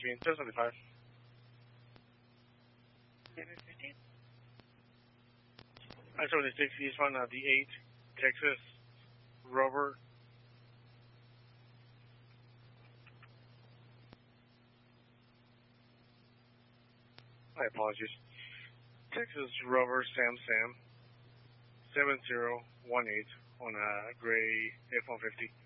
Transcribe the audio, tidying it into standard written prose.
between 1075. I-76 eastbound the 8, Texas, Rover. My apologies. Texas Rover Sam 7018 on a gray F-150.